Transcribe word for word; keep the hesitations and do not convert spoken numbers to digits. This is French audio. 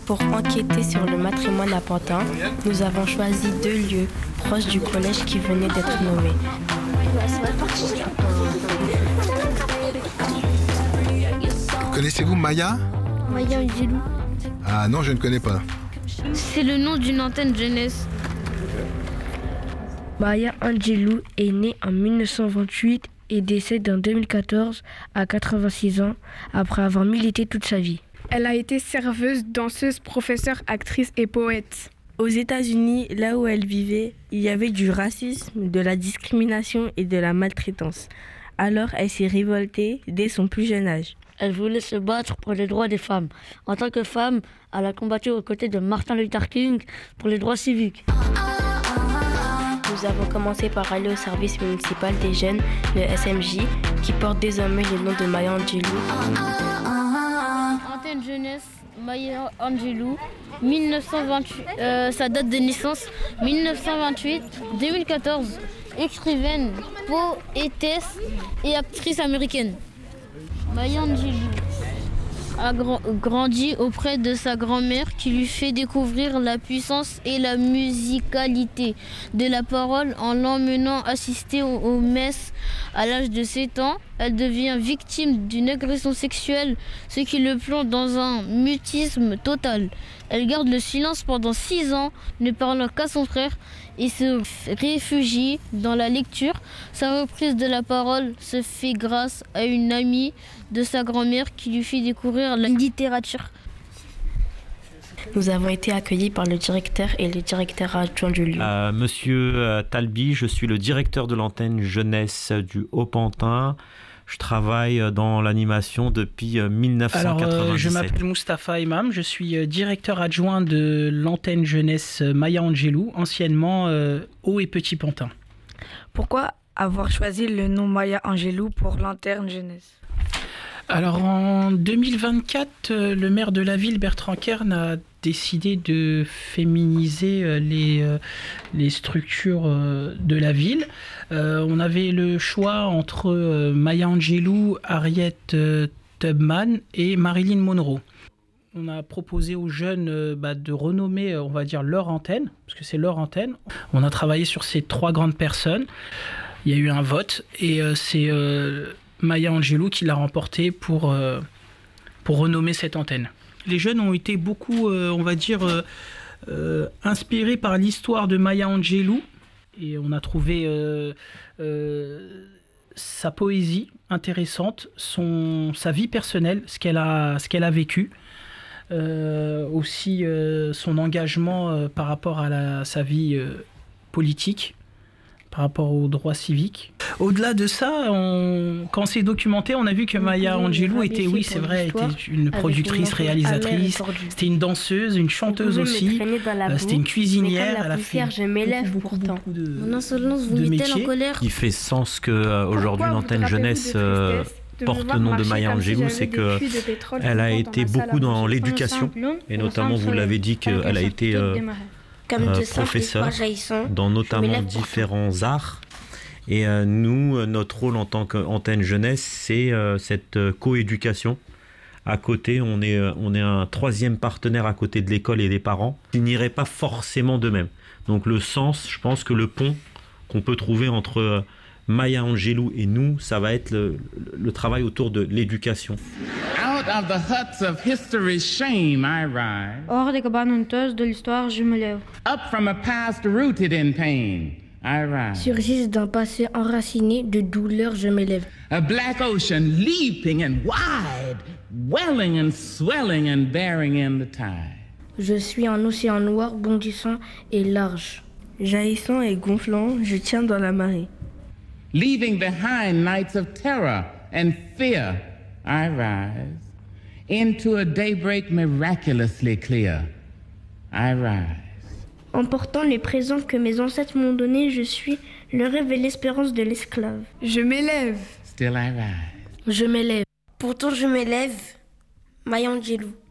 Pour enquêter sur le matrimoine à Pantin, nous avons choisi deux lieux proches du collège qui venaient d'être nommés. Connaissez-vous Maya ? Maya Angelou. Ah non, je ne connais pas. C'est le nom d'une antenne jeunesse. Maya Angelou est née en dix-neuf cent vingt-huit et décède en deux mille quatorze à quatre-vingt-six ans après avoir milité toute sa vie. Elle a été serveuse, danseuse, professeure, actrice et poète. Aux États-Unis, là où elle vivait, il y avait du racisme, de la discrimination et de la maltraitance. Alors, elle s'est révoltée dès son plus jeune âge. Elle voulait se battre pour les droits des femmes. En tant que femme, elle a combattu aux côtés de Martin Luther King pour les droits civiques. Nous avons commencé par aller au service municipal des jeunes, le S M J, qui porte désormais le nom de Maya Angelou. Antenne jeunesse, Maya Angelou, dix-neuf cent vingt-huit, euh, sa date de naissance, dix-neuf cent vingt-huit à deux mille quatorze. Écrivaine, poétesse et actrice américaine. Maya Angelou a grand, grandi auprès de sa grand-mère qui lui fait découvrir la puissance et la musicalité de la parole en l'emmenant assister aux, aux messes. À l'âge de sept ans, elle devient victime d'une agression sexuelle, ce qui le plonge dans un mutisme total. Elle garde le silence pendant six ans, ne parlant qu'à son frère et se réfugie dans la lecture. Sa reprise de la parole se fait grâce à une amie de sa grand-mère qui lui fait découvrir la littérature. Nous avons été accueillis par le directeur et le directeur adjoint du lieu. Euh, Monsieur euh, Talbi, je suis le directeur de l'antenne jeunesse du Haut-Pantin. Je travaille dans l'animation depuis dix-neuf cent quatre-vingt-dix-sept. Alors, euh, je m'appelle Moustapha Imam, je suis directeur adjoint de l'antenne jeunesse Maya Angelou, anciennement euh, Haut et Petit Pantin. Pourquoi avoir choisi le nom Maya Angelou pour l'antenne jeunesse ? Alors en deux mille vingt-quatre, euh, le maire de la ville, Bertrand Kern, a décidé de féminiser euh, les, euh, les structures euh, de la ville. Euh, on avait le choix entre euh, Maya Angelou, Harriet euh, Tubman et Marilyn Monroe. On a proposé aux jeunes euh, bah, de renommer, on va dire, leur antenne, parce que c'est leur antenne. On a travaillé sur ces trois grandes personnes. Il y a eu un vote et euh, c'est... Euh, Maya Angelou qui l'a remporté pour, euh, pour renommer cette antenne. Les jeunes ont été beaucoup, euh, on va dire, euh, euh, inspirés par l'histoire de Maya Angelou et on a trouvé euh, euh, sa poésie intéressante, son, sa vie personnelle, ce qu'elle a, ce qu'elle a vécu, euh, aussi euh, son engagement euh, par rapport à la, sa vie euh, politique, par rapport aux droits civiques. Au-delà de ça, on, quand on s'est documenté, on a vu que Maya Angelou était, oui, c'est vrai, était une productrice, réalisatrice, c'était une danseuse, une chanteuse aussi, euh, c'était une cuisinière, elle a fait je m'élève beaucoup, beaucoup, pourtant. beaucoup de, Mon insolence de vous met-elle en métiers. colère ? qui fait sens qu'aujourd'hui Pourquoi l'antenne vous jeunesse drapez-vous de euh, tristesse de me porte voir le nom de marcher Maya comme si Angelou, j'avais c'est des que puits de pétrole elle a flottant été dans ma salle à beaucoup dans manger. l'éducation et On notamment s'en vous l'avez souvient. dit Avec qu'elle a un été certificat euh, de démarrage. Comme euh, de simple professeur espoir jaillissant, dans notamment m'élève pour différents arts. Et euh, nous, notre rôle en tant qu'antenne jeunesse, c'est euh, cette euh, coéducation. À côté, on est, euh, on est un troisième partenaire à côté de l'école et des parents qui n'iraient pas forcément d'eux-mêmes. Donc le sens, je pense que le pont qu'on peut trouver entre euh, Maya Angelou et nous, ça va être le, le travail autour de l'éducation. Out of the huts of history's shame I rise. Hors des cabanes honteuses de l'histoire, je me lève. Up from a past rooted in pain I rise. Surgissent d'un passé enraciné de douleur, je m'élève. A black ocean leaping and wide, welling and swelling and bearing in the tide. Je suis un océan noir bondissant et large. Jaillissant et gonflant, je tiens dans la marée. Leaving behind nights of terror and fear I rise. Into a daybreak miraculously clear I rise. Emportant les présents que mes ancêtres m'ont donnés, je suis le rêve et l'espérance de l'esclave. Je m'élève. Still I rise. Je m'élève. Pourtant je m'élève, Maya Angelou.